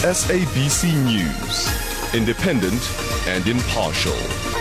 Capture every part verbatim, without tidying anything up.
S A B C News, independent and impartial.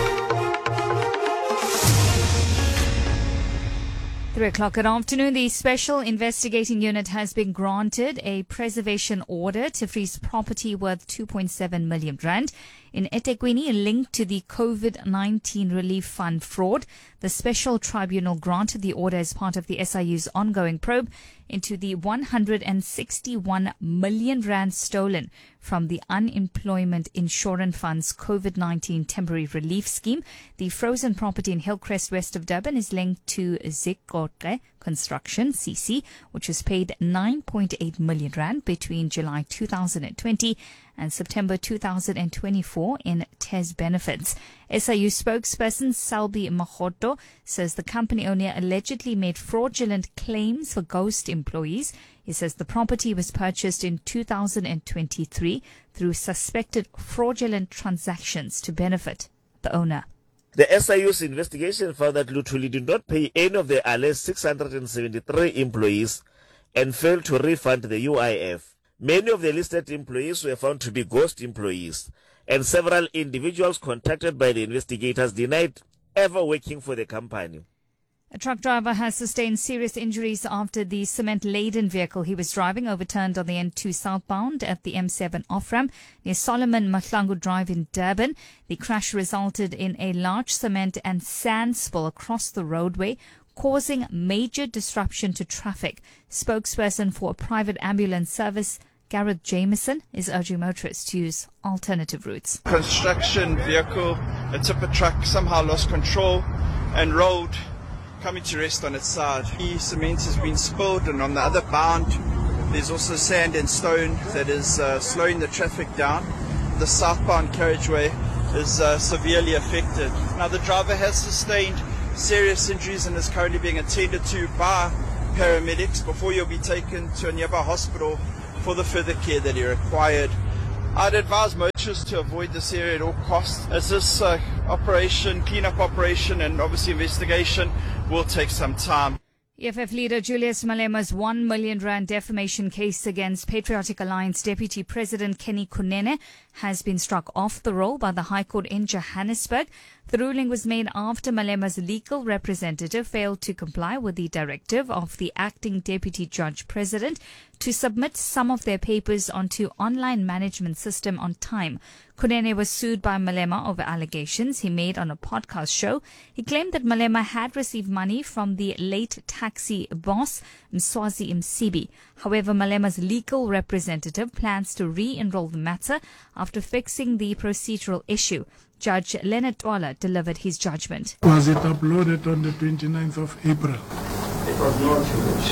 Three o'clock at afternoon, the Special Investigating Unit has been granted a preservation order to freeze property worth two point seven million rand in eThekwini linked to the COVID nineteen Relief Fund fraud. The Special Tribunal granted the order as part of the S I U's ongoing probe into the one hundred sixty-one million rand stolen from the Unemployment Insurance Fund's COVID nineteen Temporary Relief Scheme. The frozen property in Hillcrest, west of Durban, is linked to Zikotle Construction, C C, which was paid nine point eight million rand between July two thousand twenty and September two thousand twenty-four in T E S benefits. S I U spokesperson Salbi Mahoto says the company owner allegedly made fraudulent claims for ghost employees. He says the property was purchased in two thousand twenty-three through suspected fraudulent transactions to benefit the owner. The S I U's investigation found that Luthuli did not pay any of the alleged six hundred seventy-three employees and failed to refund the U I F. Many of the listed employees were found to be ghost employees, and several individuals contacted by the investigators denied ever working for the company. A truck driver has sustained serious injuries after the cement-laden vehicle he was driving overturned on the N two southbound at the M seven off-ramp near Solomon Mahlangu Drive in Durban. The crash resulted in a large cement and sand spill across the roadway, causing major disruption to traffic. Spokesperson for a private ambulance service, Gareth Jameson, is urging motorists to use alternative routes. Construction vehicle, a tipper truck, somehow lost control and rolled, coming to rest on its side. The cement has been spilled, and on the other bound there's also sand and stone that is uh, slowing the traffic down. The southbound carriageway is uh, severely affected. Now the driver has sustained serious injuries and is currently being attended to by paramedics before he'll be taken to a nearby hospital for the further care that he required. I'd advise motorists to avoid this area at all costs, as this uh, operation, clean-up operation and obviously investigation will take some time. E F F leader Julius Malema's one million rand defamation case against Patriotic Alliance Deputy President Kenny Kunene has been struck off the roll by the High Court in Johannesburg. The ruling was made after Malema's legal representative failed to comply with the directive of the acting Deputy Judge President to submit some of their papers onto online management system on time. Kunene was sued by Malema over allegations he made on a podcast show. He claimed that Malema had received money from the late taxi boss, Mswazi Msibi. However, Malema's legal representative plans to re-enroll the matter after fixing the procedural issue. Judge Leonard Twala delivered his judgment. Was it uploaded on the twenty-ninth of April? It was not,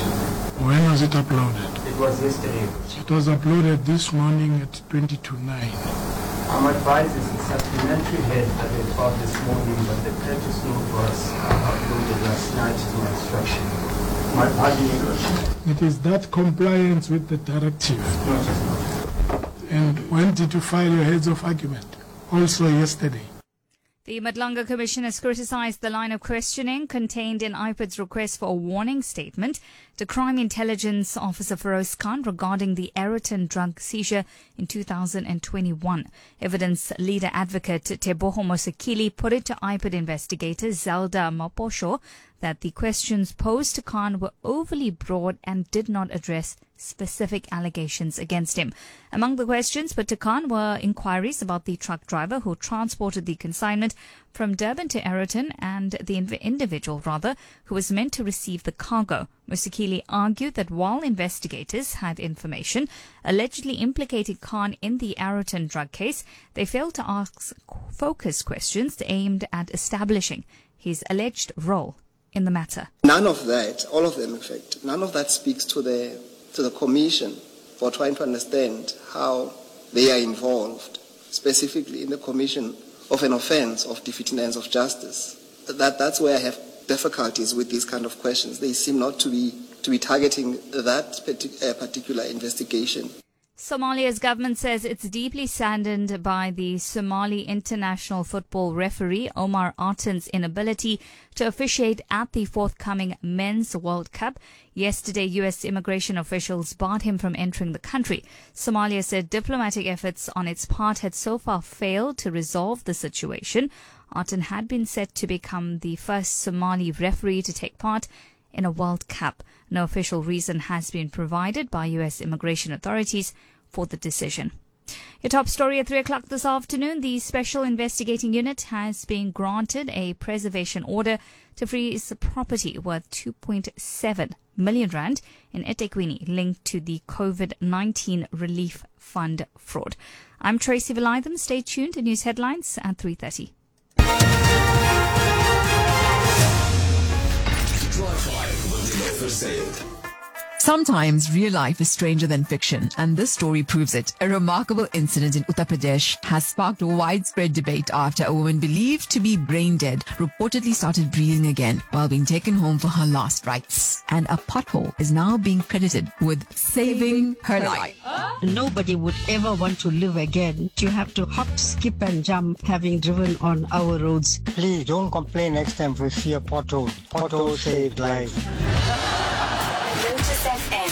When was it uploaded? It was yesterday. It was uploaded this morning at twenty to nine. I'm advised it's a supplementary head that they filed this morning, but the purchase note was uploaded last night to my instruction. My pardon. It is that compliance with the directive. No, it's not. And when did you file your heads of argument? Also yesterday. The Madlanga Commission has criticized the line of questioning contained in I P I D's request for a warning statement to Crime Intelligence Officer Feroz Khan regarding the Aeroton drug seizure in two thousand twenty-one. Evidence leader advocate Teboho Mosekile put it to I P I D investigator Zelda Maposho that the questions posed to Khan were overly broad and did not address specific allegations against him. Among the questions put to Khan were inquiries about the truck driver who transported the consignment from Durban to Aeroton and the individual, rather, who was meant to receive the cargo. Mosekile argued that while investigators had information allegedly implicating Khan in the Aeroton drug case, they failed to ask focused questions aimed at establishing his alleged role in the matter. None of that, all of them in fact, none of that speaks to the to the Commission for trying to understand how they are involved, specifically in the commission of an offence of defeating ends of justice. That that's where I have difficulties with these kind of questions. They seem not to be to be targeting that partic- uh, particular investigation. Somalia's government says it's deeply saddened by the Somali international football referee Omar Artan's inability to officiate at the forthcoming Men's World Cup. Yesterday, U S immigration officials barred him from entering the country. Somalia said diplomatic efforts on its part had so far failed to resolve the situation. Artan had been set to become the first Somali referee to take part in a World Cup. No official reason has been provided by U S immigration authorities for the decision. Your top story at three o'clock this afternoon. The Special Investigating Unit has been granted a preservation order to freeze property worth two point seven million rand in eThekwini linked to the COVID nineteen Relief Fund fraud. I'm Tracy Valaydham. Stay tuned to news headlines at three thirty. Sometimes real life is stranger than fiction, and this story proves it. A remarkable incident in Uttar Pradesh has sparked widespread debate after a woman believed to be brain dead reportedly started breathing again while being taken home for her last rites. And a pothole is now being credited with saving her life. Nobody would ever want to live again. You have to hop, skip and jump having driven on our roads. Please don't complain next time we see a pothole. Pothole saved life. Lotus F M.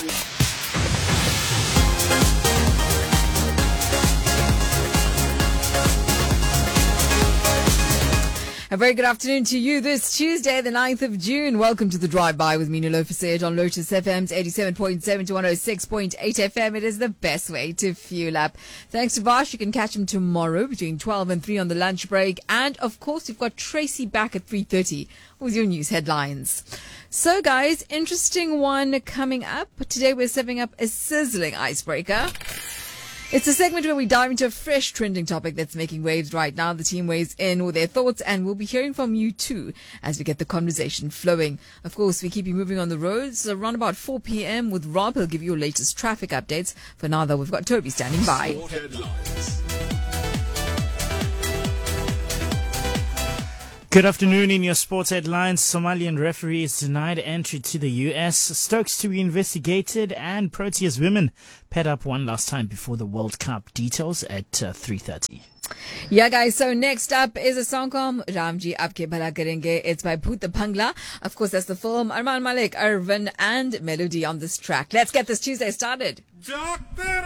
A very good afternoon to you this Tuesday, the ninth of June. Welcome to the Drive-By with me, Nilofer Sayed, on Lotus F M's eighty-seven point seven to one oh six point eight F M. It is the best way to fuel up. Thanks to Vash. You can catch him tomorrow between twelve and three on the lunch break. And, of course, you've got Tracy back at three thirty with your news headlines. So, guys, interesting one coming up. Today we're serving up a sizzling icebreaker. It's a segment where we dive into a fresh trending topic that's making waves right now. The team weighs in with their thoughts, and we'll be hearing from you too as we get the conversation flowing. Of course, we keep you moving on the roads. Around about four p.m. with Rob, he'll give you your latest traffic updates. For now, though, we've got Toby standing by. Good afternoon. In your sports headlines, Somalian referee is denied entry to the U S, Stokes to be investigated, and Proteas women paired up one last time before the World Cup. Details at uh, three thirty. Yeah, guys, so next up is a song called Ramji Aapke Bhala Karenge. It's by Bhoot Bangla. Of course, that's the film. Arman Malik, Arvin, and Melody on this track. Let's get this Tuesday started. Doctor